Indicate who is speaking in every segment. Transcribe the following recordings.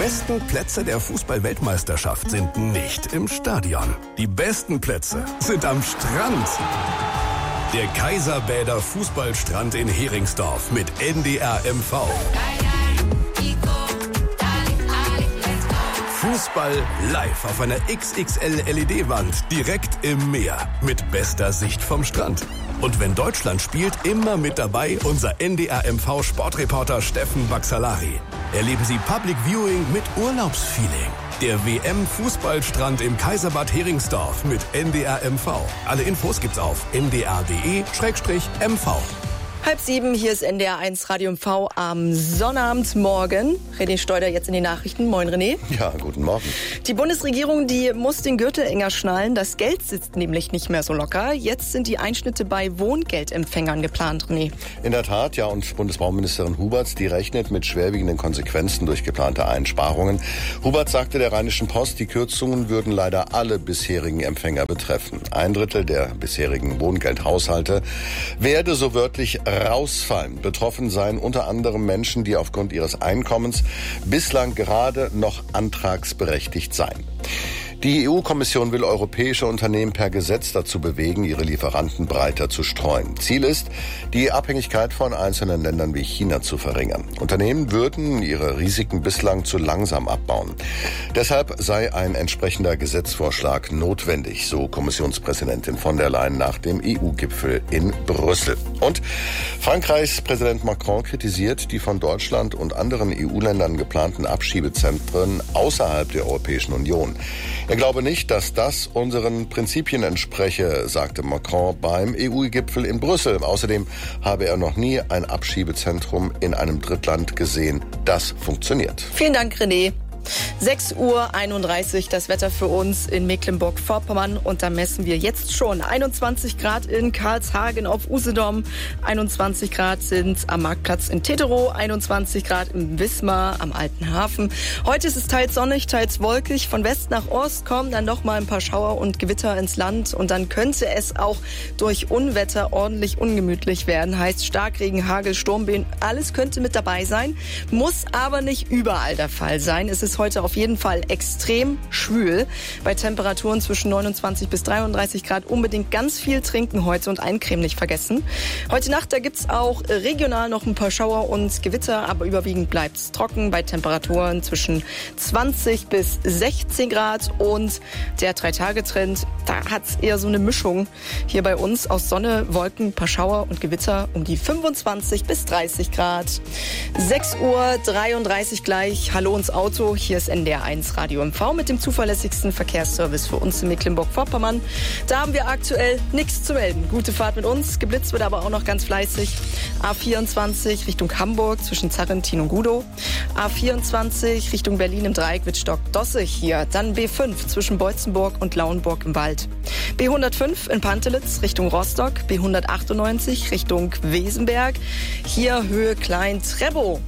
Speaker 1: besten Plätze der Fußball-Weltmeisterschaft sind nicht im Stadion. Die besten Plätze sind am Strand. Der Kaiserbäder Fußballstrand in Heringsdorf mit NDR MV. Fußball live auf einer XXL LED-Wand direkt im Meer mit bester Sicht vom Strand. Und wenn Deutschland spielt, immer mit dabei unser NDR MV Sportreporter Steffen Baxalari. Erleben Sie Public Viewing mit Urlaubsfeeling. Der WM-Fußballstrand im Kaiserbad Heringsdorf mit NDR MV. Alle Infos gibt's auf ndr.de/mv.
Speaker 2: 6:30, hier ist NDR 1 Radio MV am Sonnabendmorgen. René Steuder jetzt in die Nachrichten. Moin René.
Speaker 3: Ja, guten Morgen.
Speaker 2: Die Bundesregierung, die muss den Gürtel enger schnallen. Das Geld sitzt nämlich nicht mehr so locker. Jetzt sind die Einschnitte bei Wohngeldempfängern geplant, René.
Speaker 3: In der Tat, ja, und Bundesbauministerin Huberts, die rechnet mit schwerwiegenden Konsequenzen durch geplante Einsparungen. Huberts sagte der Rheinischen Post, die Kürzungen würden leider alle bisherigen Empfänger betreffen. 1/3 der bisherigen Wohngeldhaushalte werde so wörtlich rausfallen. Betroffen seien unter anderem Menschen, die aufgrund ihres Einkommens bislang gerade noch antragsberechtigt seien. Die EU-Kommission will europäische Unternehmen per Gesetz dazu bewegen, ihre Lieferanten breiter zu streuen. Ziel ist, die Abhängigkeit von einzelnen Ländern wie China zu verringern. Unternehmen würden ihre Risiken bislang zu langsam abbauen. Deshalb sei ein entsprechender Gesetzesvorschlag notwendig, so Kommissionspräsidentin von der Leyen nach dem EU-Gipfel in Brüssel. Und Frankreichs Präsident Macron kritisiert die von Deutschland und anderen EU-Ländern geplanten Abschiebezentren außerhalb der Europäischen Union. Er glaube nicht, dass das unseren Prinzipien entspreche, sagte Macron beim EU-Gipfel in Brüssel. Außerdem habe er noch nie ein Abschiebezentrum in einem Drittland gesehen, das funktioniert.
Speaker 2: Vielen Dank, René. 6:31 Uhr, das Wetter für uns in Mecklenburg-Vorpommern. Und da messen wir jetzt schon 21 Grad in Karlshagen auf Usedom, 21 Grad sind am Marktplatz in Teterow, 21 Grad im Wismar am Alten Hafen. Heute ist es teils sonnig, teils wolkig. Von West nach Ost kommen dann noch mal ein paar Schauer und Gewitter ins Land. Und dann könnte es auch durch Unwetter ordentlich ungemütlich werden. Heißt Starkregen, Hagel, Sturmböen, alles könnte mit dabei sein. Muss aber nicht überall der Fall sein. Es ist heute auf jeden Fall extrem schwül. Bei Temperaturen zwischen 29 bis 33 Grad unbedingt ganz viel trinken heute und Eincremen nicht vergessen. Heute Nacht, da gibt's auch regional noch ein paar Schauer und Gewitter, aber überwiegend bleibt's trocken bei Temperaturen zwischen 20 bis 16 Grad. Und der 3-Tage-Trend, da hat's eher so eine Mischung hier bei uns aus Sonne, Wolken, paar Schauer und Gewitter um die 25 bis 30 Grad. 6:33 Uhr gleich. Hallo ins Auto. Hier ist NDR 1 Radio MV mit dem zuverlässigsten Verkehrsservice für uns in Mecklenburg-Vorpommern. Da haben wir aktuell nichts zu melden. Gute Fahrt mit uns. Geblitzt wird aber auch noch ganz fleißig. A24 Richtung Hamburg zwischen Zarrentin und Gudow. A24 Richtung Berlin im Dreieck wird Stock-Dossig hier. Dann B5 zwischen Beutzenburg und Lauenburg im Wald. B105 in Pantelitz Richtung Rostock. B198 Richtung Wesenberg. Hier Höhe Klein-Trebow.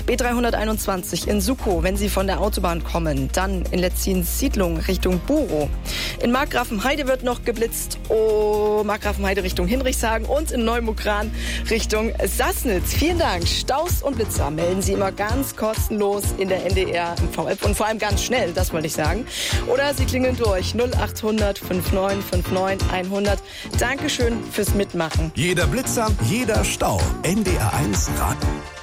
Speaker 2: B321 in Sukow, wenn Sie von der Autobahn kommen. Dann in Letzins Siedlung Richtung Buro. In Markgrafenheide wird noch geblitzt. Markgrafenheide Richtung Hinrichshagen und in Neumukran Richtung Sassnitz. Vielen Dank. Staus und Blitzer melden Sie immer ganz kostenlos in der NDR MV-App und vor allem ganz schnell, das wollte ich sagen. Oder Sie klingeln durch 0800 5959 100. Dankeschön fürs Mitmachen.
Speaker 1: Jeder Blitzer, jeder Stau. NDR 1 Radio.